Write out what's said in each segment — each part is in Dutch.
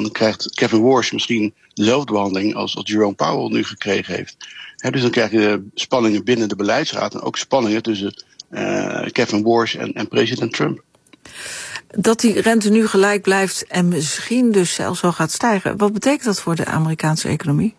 dan krijgt Kevin Warsh misschien dezelfde behandeling als Jerome Powell nu gekregen heeft. Dus dan krijg je spanningen binnen de beleidsraad en ook spanningen tussen Kevin Warsh en president Trump. Dat die rente nu gelijk blijft en misschien dus zelfs wel gaat stijgen. Wat betekent dat voor de Amerikaanse economie?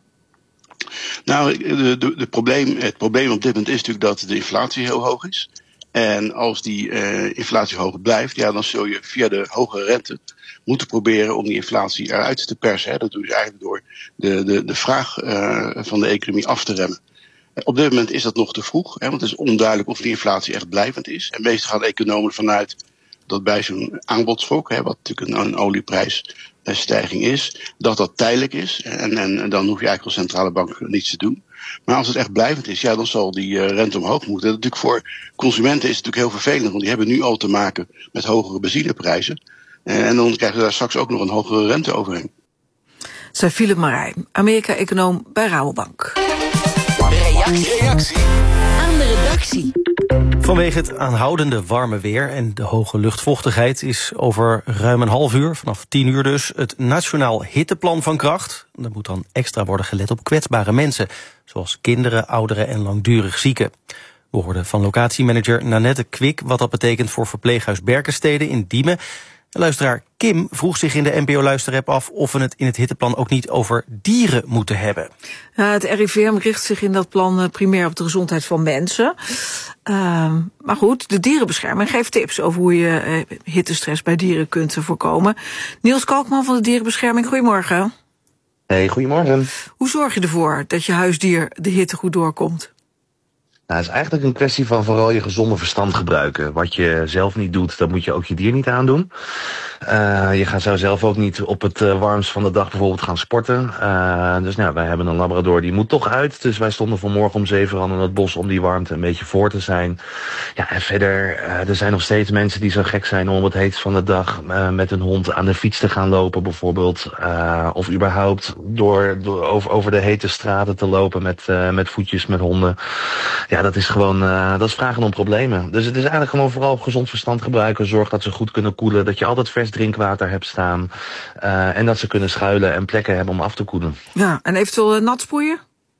Nou, het probleem op dit moment is natuurlijk dat de inflatie heel hoog is. En als die inflatie hoog blijft, dan zul je via de hoge rente moeten proberen om die inflatie eruit te persen. Dat doe je eigenlijk door de vraag van de economie af te remmen. Op dit moment is dat nog te vroeg, want het is onduidelijk of die inflatie echt blijvend is. En meestal gaan economen vanuit dat bij zo'n aanbodschok, wat natuurlijk een olieprijsstijging is, dat tijdelijk is. En dan hoef je eigenlijk als centrale bank niets te doen. Maar als het echt blijvend is, dan zal die rente omhoog moeten. Dat natuurlijk voor consumenten is het natuurlijk heel vervelend, want die hebben nu al te maken met hogere benzineprijzen. En dan krijgen we daar straks ook nog een hogere rente overheen. Zei Philip Marijn, Amerika-econoom bij Rabobank. Reactie aan de redactie. Vanwege het aanhoudende warme weer en de hoge luchtvochtigheid is over ruim een half uur, vanaf 10 uur dus, het Nationaal Hitteplan van kracht. Er moet dan extra worden gelet op kwetsbare mensen, zoals kinderen, ouderen en langdurig zieken. We hoorden van locatiemanager Nanette Kwik wat dat betekent voor verpleeghuis Berkenstede in Diemen. Luisteraar Kim vroeg zich in de NPO-luisterapp af of we het in het hitteplan ook niet over dieren moeten hebben. Ja, het RIVM richt zich in dat plan primair op de gezondheid van mensen. Maar goed, de dierenbescherming geeft tips over hoe je hittestress bij dieren kunt voorkomen. Niels Kalkman van de dierenbescherming, goedemorgen. Hey, goedemorgen. Hoe zorg je ervoor dat je huisdier de hitte goed doorkomt? Nou, het is eigenlijk een kwestie van vooral je gezonde verstand gebruiken. Wat je zelf niet doet, dat moet je ook je dier niet aandoen. Zou zelf ook niet op het warmst van de dag bijvoorbeeld gaan sporten. Dus wij hebben een labrador, die moet toch uit. Dus wij stonden vanmorgen om 7 uur in het bos om die warmte een beetje voor te zijn. Ja, en verder, er zijn nog steeds mensen die zo gek zijn om het heetst van de dag met een hond aan de fiets te gaan lopen bijvoorbeeld. Of überhaupt over de hete straten te lopen met voetjes, met honden. Ja, dat is gewoon, dat is vragen om problemen. Dus het is eigenlijk gewoon vooral op gezond verstand gebruiken. Zorg dat ze goed kunnen koelen, dat je altijd vers drinkwater hebt staan. En dat ze kunnen schuilen en plekken hebben om af te koelen. Ja, en eventueel nat sproeien?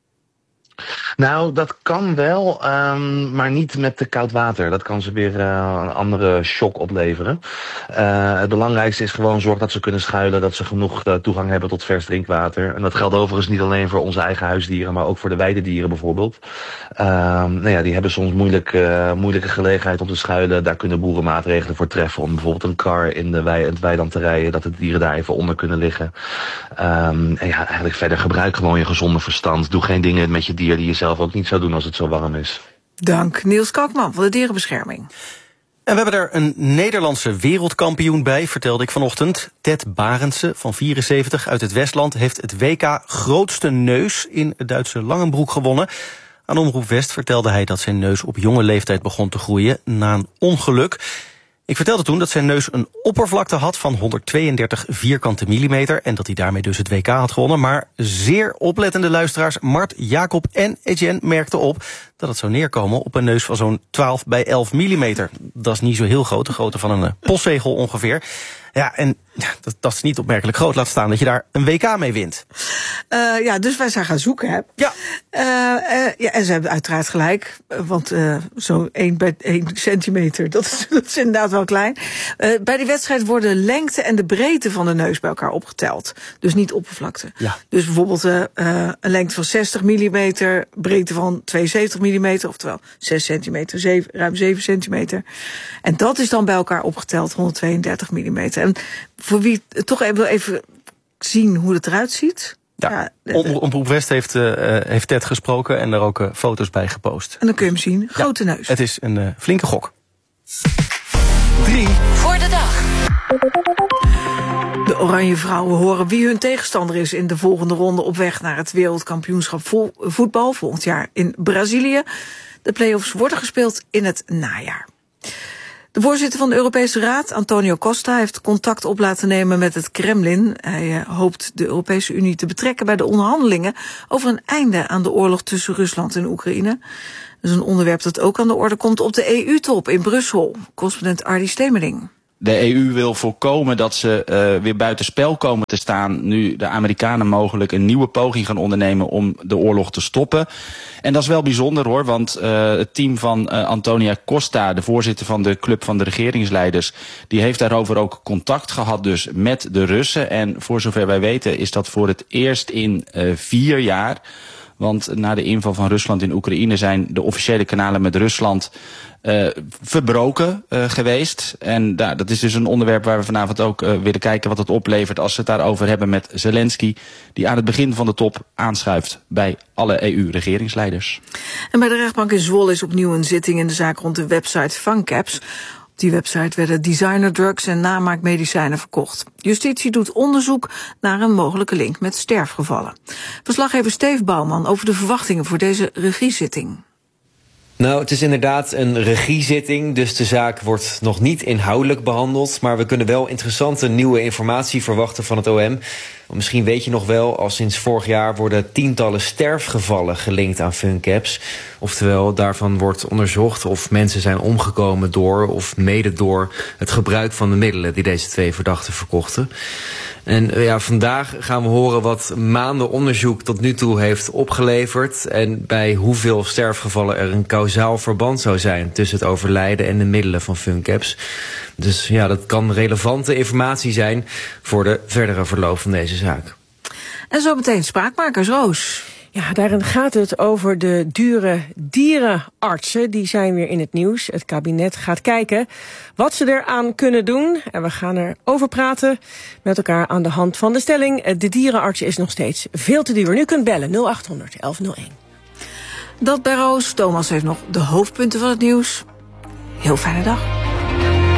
Nou, dat kan wel, maar niet met te koud water. Dat kan ze weer een andere shock opleveren. Het belangrijkste is gewoon zorg dat ze kunnen schuilen, dat ze genoeg toegang hebben tot vers drinkwater. En dat geldt overigens niet alleen voor onze eigen huisdieren, maar ook voor de weidedieren bijvoorbeeld. Die hebben soms moeilijke gelegenheid om te schuilen. Daar kunnen boeren maatregelen voor treffen om bijvoorbeeld een kar in het weiland te rijden, dat de dieren daar even onder kunnen liggen. Eigenlijk verder gebruik gewoon je gezonde verstand. Doe geen dingen met je dier die je zelf ook niet zou doen als het zo warm is. Dank, Niels Kalkman van de dierenbescherming. En we hebben er een Nederlandse wereldkampioen bij, vertelde ik vanochtend. Ted Barendse van 74 uit het Westland heeft het WK grootste neus in het Duitse Langenbroek gewonnen. Aan Omroep West vertelde hij dat zijn neus op jonge leeftijd begon te groeien na een ongeluk. Ik vertelde toen dat zijn neus een oppervlakte had van 132 vierkante millimeter en dat hij daarmee dus het WK had gewonnen. Maar zeer oplettende luisteraars Mart, Jacob en Etienne merkten op dat het zou neerkomen op een neus van zo'n 12 bij 11 millimeter. Dat is niet zo heel groot, de grootte van een postzegel ongeveer. Ja, en dat is niet opmerkelijk groot. Laat staan dat je daar een WK mee wint. Dus wij zijn gaan zoeken, hè. Ja. En ze hebben uiteraard gelijk. Want zo'n 1 bij 1 centimeter, dat is inderdaad wel klein. Bij die wedstrijd worden de lengte en de breedte van de neus bij elkaar opgeteld. Dus niet oppervlakte. Ja. Dus bijvoorbeeld een lengte van 60 millimeter, breedte van 72 millimeter, oftewel 6 centimeter, ruim 7 centimeter. En dat is dan bij elkaar opgeteld 132 millimeter. En voor wie toch even zien hoe het eruit ziet. Ja, Omroep West heeft Ted gesproken en daar ook foto's bij gepost. En dan kun je hem zien. Grote neus. Het is een flinke gok. 3 voor de dag. De Oranje Vrouwen horen wie hun tegenstander is in de volgende ronde op weg naar het wereldkampioenschap voetbal volgend jaar in Brazilië. De play-offs worden gespeeld in het najaar. De voorzitter van de Europese Raad, Antonio Costa, heeft contact op laten nemen met het Kremlin. Hij hoopt de Europese Unie te betrekken bij de onderhandelingen over een einde aan de oorlog tussen Rusland en Oekraïne. Dat is een onderwerp dat ook aan de orde komt op de EU-top in Brussel. Correspondent Ardy Stemeling. De EU wil voorkomen dat ze weer buitenspel komen te staan, nu de Amerikanen mogelijk een nieuwe poging gaan ondernemen om de oorlog te stoppen. En dat is wel bijzonder hoor, want het team van Antonia Costa, de voorzitter van de Club van de Regeringsleiders, die heeft daarover ook contact gehad dus met de Russen. En voor zover wij weten is dat voor het eerst in 4 jaar. Want na de inval van Rusland in Oekraïne zijn de officiële kanalen met Rusland verbroken geweest. En dat is dus een onderwerp waar we vanavond ook willen kijken wat het oplevert als we het daarover hebben met Zelensky, die aan het begin van de top aanschuift bij alle EU-regeringsleiders. En bij de rechtbank in Zwolle is opnieuw een zitting in de zaak rond de website Funcaps. Op die website werden designerdrugs en namaakmedicijnen verkocht. Justitie doet onderzoek naar een mogelijke link met sterfgevallen. Verslaggever Steve Bouwman over de verwachtingen voor deze regiezitting. Nou, het is inderdaad een regiezitting, dus de zaak wordt nog niet inhoudelijk behandeld. Maar we kunnen wel interessante nieuwe informatie verwachten van het OM. Misschien weet je nog wel, al sinds vorig jaar worden tientallen sterfgevallen gelinkt aan Funcaps. Oftewel, daarvan wordt onderzocht of mensen zijn omgekomen door of mede door het gebruik van de middelen die deze 2 verdachten verkochten. En vandaag gaan we horen wat maanden onderzoek tot nu toe heeft opgeleverd en bij hoeveel sterfgevallen er een kausaal verband zou zijn tussen het overlijden en de middelen van Funcaps. Dus dat kan relevante informatie zijn voor de verdere verloop van deze zaak. En zo meteen Spraakmakers, Roos. Ja, daarin gaat het over de dure dierenartsen. Die zijn weer in het nieuws. Het kabinet gaat kijken wat ze eraan kunnen doen. En we gaan erover praten met elkaar aan de hand van de stelling. De dierenarts is nog steeds veel te duur. Nu kunt bellen 0800 1101. Dat bij Roos. Thomas heeft nog de hoofdpunten van het nieuws. Heel fijne dag.